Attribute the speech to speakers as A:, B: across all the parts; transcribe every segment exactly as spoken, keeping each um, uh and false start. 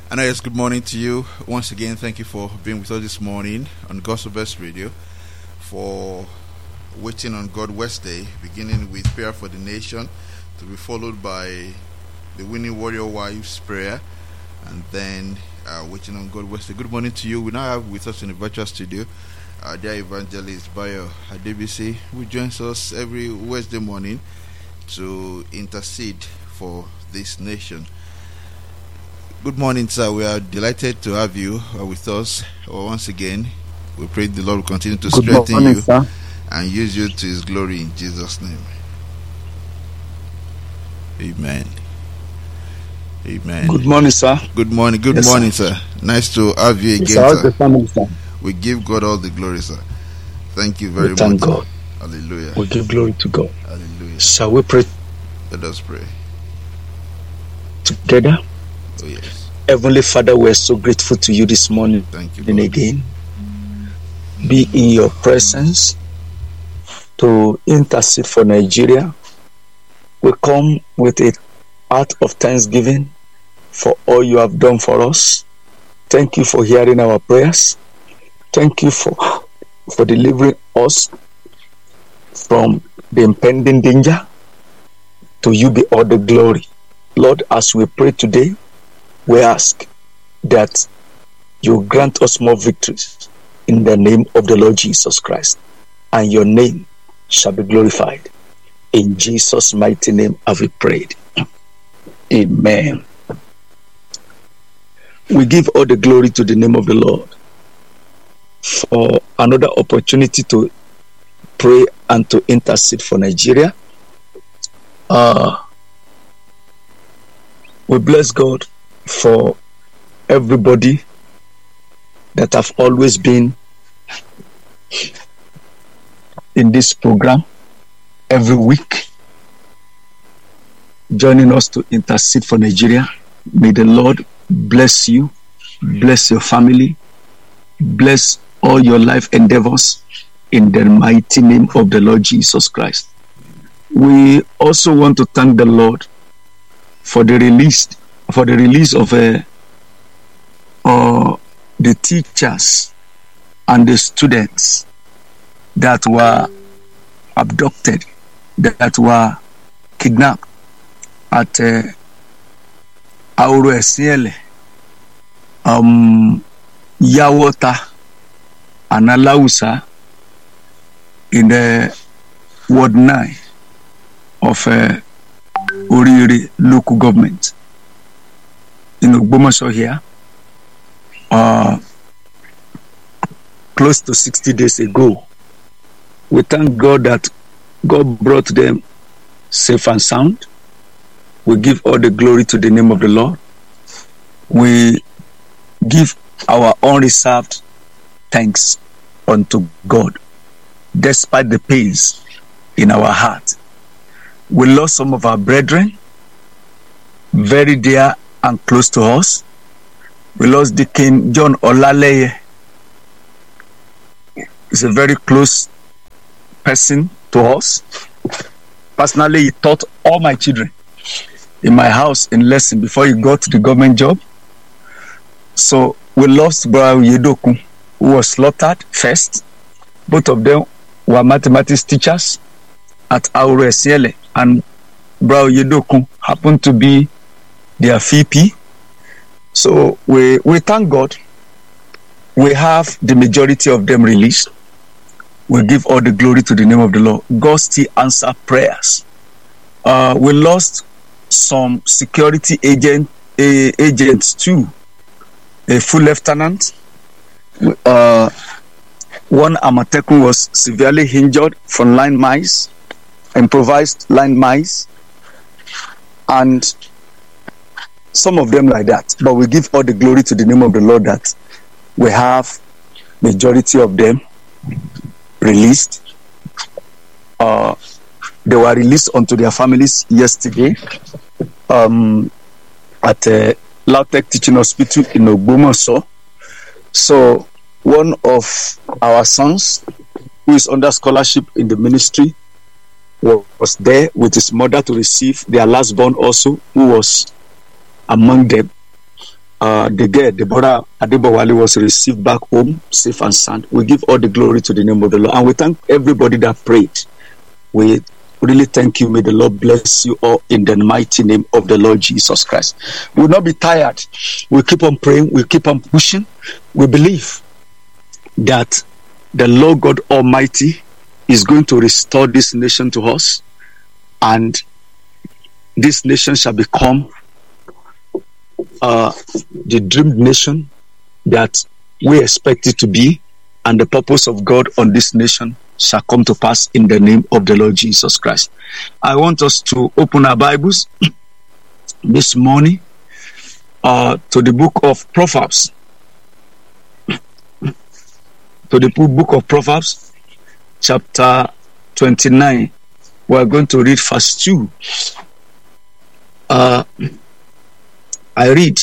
A: And yes, good morning to you. Once again, thank you for being with us this morning on Gospel Best Radio for Waiting on God Wednesday, beginning with prayer for the nation, to be followed by the Winning Warrior Wives prayer, and then uh, Waiting on God Wednesday. Good morning to you. We now have with us in the virtual studio uh, dear evangelist Bayo Adebisi, who joins us every Wednesday morning to intercede for this nation. Good morning, sir. We are delighted to have you uh, with us uh, once again. We pray the Lord will continue to
B: Good
A: strengthen
B: morning,
A: you
B: sir.
A: and use you to His glory in Jesus' name. Amen. Amen.
B: Good morning, sir.
A: Good morning. Good
B: Yes,
A: morning, sir. Nice to have you
B: Yes,
A: again,
B: sir. How's
A: sir.
B: the family, sir?
A: We give God all the glory, sir. Thank you very
B: We thank
A: much.
B: God.
A: Hallelujah.
B: We give glory to God.
A: Hallelujah.
B: Shall we pray
A: Let us pray.
B: together?
A: Oh, yes.
B: Heavenly Father, we're so grateful to you this morning
A: Thank you,
B: and
A: Lord.
B: again. Be in your presence to intercede for Nigeria. We come with a heart of thanksgiving for all you have done for us. Thank you for hearing our prayers. Thank you for, for delivering us from the impending danger. To you be all the glory. Lord, as we pray today, we ask that you grant us more victories in the name of the Lord Jesus Christ, and your name shall be glorified. In Jesus' mighty name have we prayed. Amen. We give all the glory to the name of the Lord for another opportunity to pray and to intercede for Nigeria. Uh, we bless God for everybody that have always been in this program every week, joining us to intercede for Nigeria. May the Lord bless you, bless your family, bless all your life endeavors in the mighty name of the Lord Jesus Christ. We also want to thank the Lord for the release for the release of uh, uh, the teachers and the students that were abducted, that were kidnapped at uh, Auru Esiele, um, Yawota, and Alausa in the Ward nine of uh, Oriri local government in Ogbomoso here, uh, close to sixty days ago. We thank God that God brought them safe and sound. We give all the glory to the name of the Lord. We give our unreserved thanks unto God, despite the pains in our heart. We lost some of our brethren, very dear and close to us. We lost Deacon John Olaleye. He's a very close person to us. Personally, he taught all my children in my house in Lesson before he got the government job. So we lost Brother Yedoku, who was slaughtered first. Both of them were mathematics teachers at Auru Esiele, and Brother Yedoku happened to be their V P. So we, we thank God. We have the majority of them released. We give all the glory to the name of the Lord. God still answer prayers. Uh, we lost some security agent, uh, agents too. A full lieutenant. Uh, one Amatekun was severely injured from line mines, improvised line mines, and some of them like that. But we give all the glory to the name of the Lord that we have majority of them released. Uh, they were released unto their families yesterday um, at uh, Lautech Teaching Hospital in Ogbomoso. So one of our sons, who is under scholarship in the ministry, was there with his mother to receive their last born also, who was among them. uh, the girl, Deborah Adebowale, was received back home safe and sound. We give all the glory to the name of the Lord. And we thank everybody that prayed. We really thank you. May the Lord bless you all in the mighty name of the Lord Jesus Christ. We will not be tired. We keep on praying. We keep on pushing. We believe that the Lord God Almighty is going to restore this nation to us, and this nation shall become uh, the dreamed nation that we expect it to be, and the purpose of God on this nation shall come to pass in the name of the Lord Jesus Christ. I want us to open our Bibles this morning uh, to the book of Proverbs. To the book of Proverbs, chapter twenty-nine. We are going to read verse two. Uh, I read,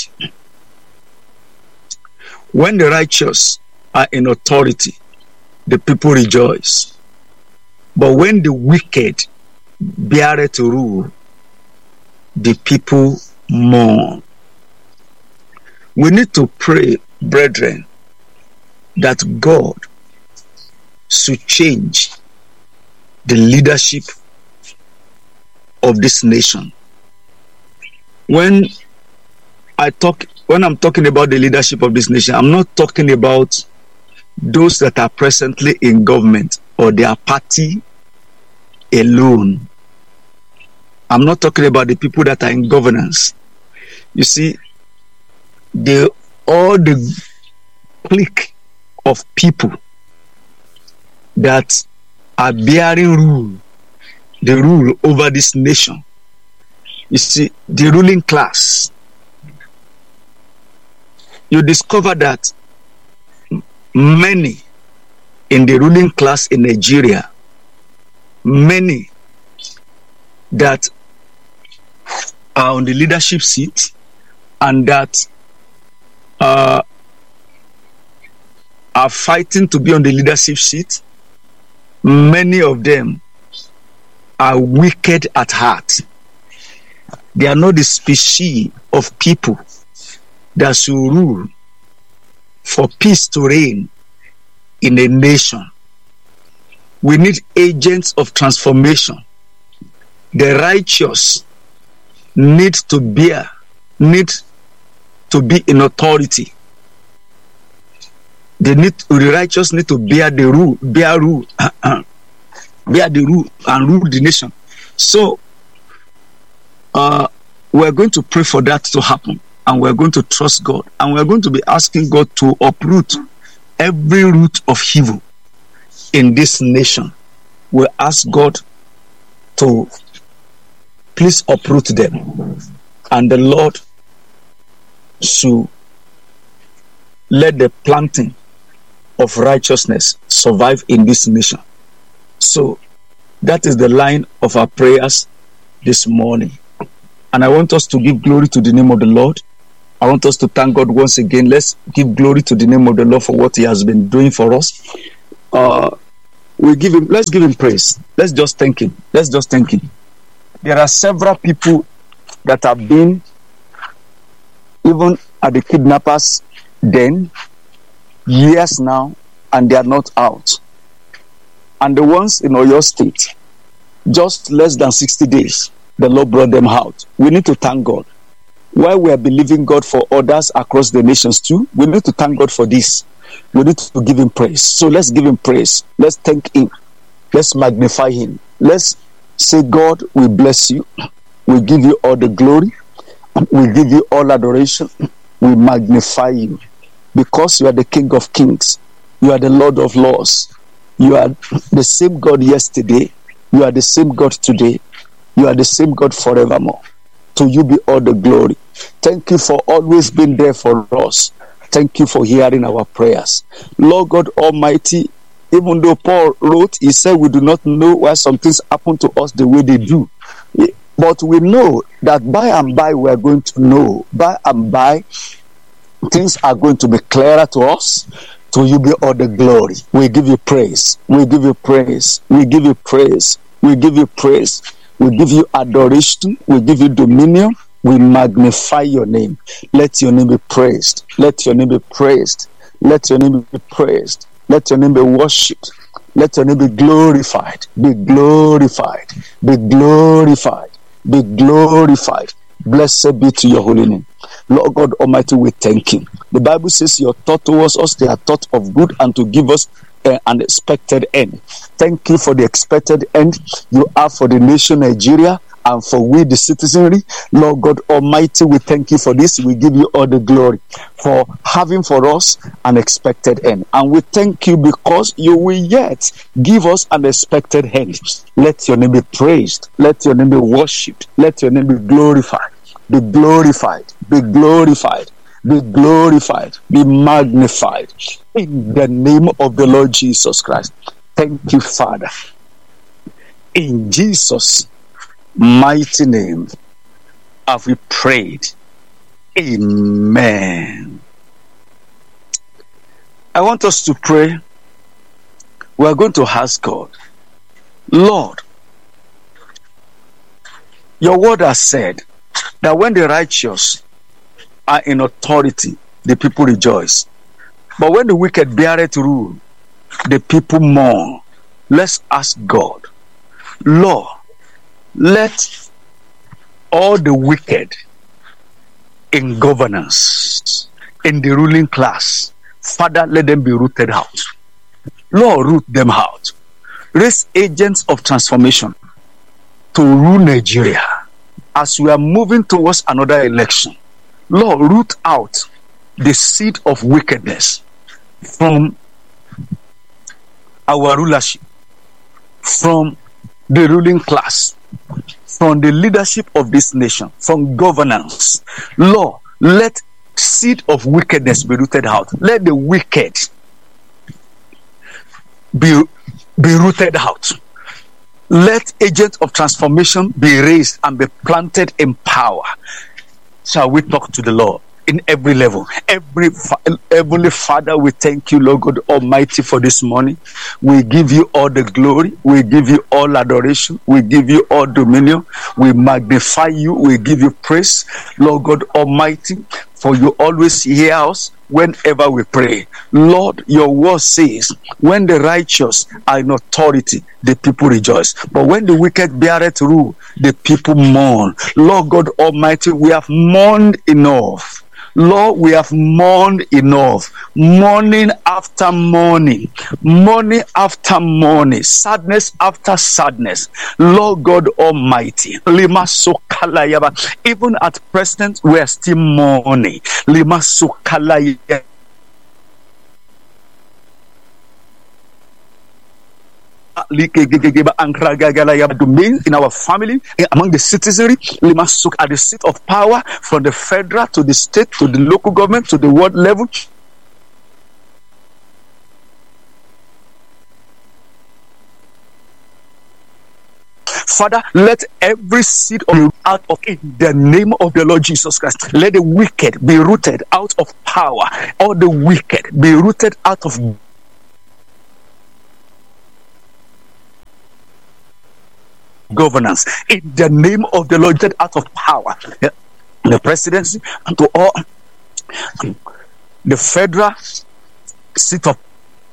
B: when the righteous are in authority, the people rejoice. But when the wicked bear to rule, the people mourn. We need to pray, brethren, that God should change the leadership of this nation. When I talk, when I'm talking about the leadership of this nation, I'm not talking about those that are presently in government or their party alone. I'm not talking about the people that are in governance. You see, the all the clique of people that are bearing rule, the rule over this nation. You see, the ruling class. You discover that many in the ruling class in Nigeria, many that are on the leadership seat and that uh, are fighting to be on the leadership seat, many of them are wicked at heart. They are not the species of people that should rule for peace to reign in a nation. We need agents of transformation. The righteous need to bear, need to be in authority. They need, the righteous need to bear the rule, bear rule, bear the rule and rule the nation. So, uh, we're going to pray for that to happen, and we're going to trust God, and we're going to be asking God to uproot every root of evil in this nation. We ask God to please uproot them, and the Lord should let the planting of righteousness survive in this nation. So that is the line of our prayers this morning. And I want us to give glory to the name of the Lord. I want us to thank God once again. Let's give glory to the name of the Lord for what He has been doing for us. Uh, we give Him. Let's give Him praise. Let's just thank Him. Let's just thank Him. There are several people that have been even at the kidnappers' den years now, and they are not out. And the ones in Oyo State, just less than sixty days, the Lord brought them out. We need to thank God. While we are believing God for others across the nations too, we need to thank God for this. We need to give Him praise. So let's give Him praise. Let's thank Him. Let's magnify Him. Let's say, God, we bless you. We give you all the glory. We give you all adoration. We magnify you because you are the King of Kings. You are the Lord of Lords. You are the same God yesterday. You are the same God today. You are the same God forevermore. To you be all the glory. Thank you for always being there for us. Thank you for hearing our prayers. Lord God Almighty, even though Paul wrote, he said we do not know why some things happen to us the way they do. But we know that by and by we are going to know. By and by, things are going to be clearer to us. To you be all the glory. We give you praise. We give you praise. We give you praise. We give you praise. We give you adoration. We give you dominion. We magnify your name. Let your name be praised. Let your name be praised. Let your name be praised. Let your name be worshipped. Let your name be glorified. Be glorified. Be glorified. Be glorified. Blessed be to your holy name. Lord God Almighty, we thank you. The Bible says your thought towards us, they are thought of good and to give us uh, an expected end. Thank you for the expected end you have for the nation Nigeria and for we the citizenry. Lord God Almighty, we thank you for this. We give you all the glory for having for us an expected end. And we thank you because you will yet give us an expected end. Let your name be praised. Let your name be worshipped. Let your name be glorified. Be glorified. Be glorified. Be glorified. Be magnified. In the name of the Lord Jesus Christ. Thank you, Father. In Jesus' mighty name have we prayed. Amen. I want us to pray. We are going to ask God, Lord, your word has said that when the righteous are in authority, the people rejoice. But when the wicked beareth rule, the people mourn. Let's ask God, Lord, let all the wicked in governance, in the ruling class, Father, let them be rooted out. Lord, root them out. Raise agents of transformation to rule Nigeria as we are moving towards another election. Lord, root out the seed of wickedness from our rulership, from the ruling class, from the leadership of this nation, from governance. Lord, let seed of wickedness be rooted out. Let the wicked be, be rooted out. Let agents of transformation be raised and be planted in power. Shall we talk to the Lord in every level? Every Heavenly Father, we thank you, Lord God Almighty, for this morning. We give you all the glory. We give you all adoration. We give you all dominion. We magnify you. We give you praise, Lord God Almighty, for you always hear us whenever we pray. Lord, your word says, when the righteous are in authority, the people rejoice. But when the wicked beareth rule, the people mourn. Lord God Almighty, we have mourned enough. Lord, we have mourned enough. Morning after morning, morning after morning, sadness after sadness. Lord God Almighty, Lima Sokalayaba. Even at present, we are still mourning. Lima Sokalayaba. Domain in our family, among the citizenry, we must look at the seat of power from the federal to the state to the local government to the world level. Father, let every seed of out of in the name of the Lord Jesus Christ. Let the wicked be rooted out of power. All the wicked be rooted out of governance in the name of the Lord, out of power, the presidency, and to all the federal seat of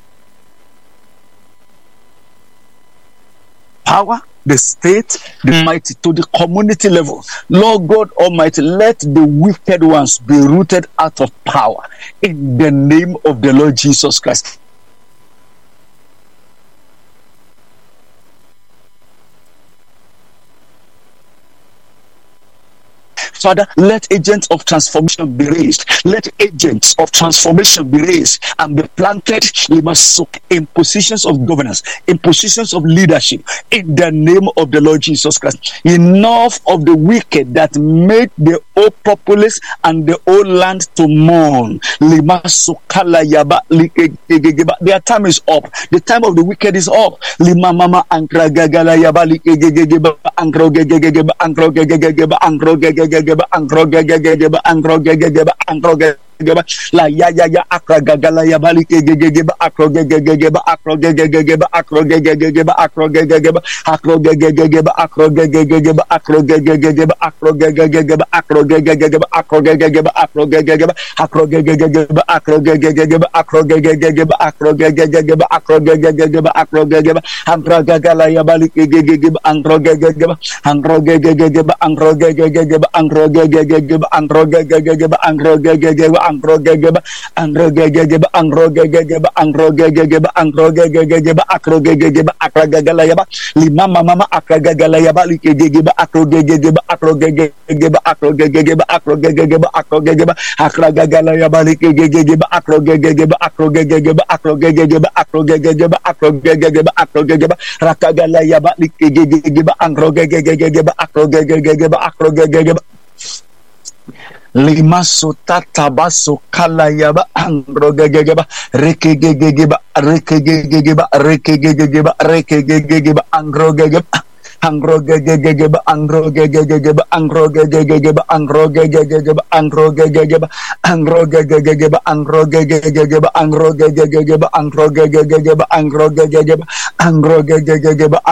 B: power, the state, the mighty, to the community level. Lord God Almighty, let the wicked ones be rooted out of power in the name of the Lord Jesus Christ. Father, let agents of transformation be raised. Let agents of transformation be raised and be planted in positions of governance, in positions of leadership, in the name of the Lord Jesus Christ. Enough of the wicked that made the whole populace and the whole land to mourn. Their time is up. The time of the wicked is up. la ya ya ya akragagala ya bali gegegeba akrogegegeba akrogegegeba akrogegegeba akrogegegeba akrogegegeba akrogegegeba akrogegegeba akrogegegeba akrogegegeba akrogegegeba akrogegegeba akrogegegeba akrogegegeba akrogegegeba akrogegegeba akrogegegeba akrogegeba akragagala ya bali gegegeba akrogegegeba akrogegegeba akrogegegeba akrogegegeba akrogegegeba akrogegegeba akrogegeba akrogegegeba akrogegegeba akrogegegeba akrogegegeba akrogegegeba akragagala ya ba limama mama akragagala ya bali gegegeba akrogegegeba akrogegegeba akrogegegeba akrogegegeba akrogegeba akragagala ya bali gegegeba akrogegegeba akrogegegeba akrogegegeba akrogegegeba akrogegegeba akrogegeba rakagala ya bali gegegeba akrogegegeba akrogegegeba akrogegegeba lima sotata baso kala yaba angrogegeba rekegegeba rekegegeba rekegegeba rekegegeba angrogegeba angrogegeba angrogegeba angrogegeba angrogegeba angrogegeba angrogegeba angrogegeba angrogegeba angrogegeba angrogegeba angrogegeba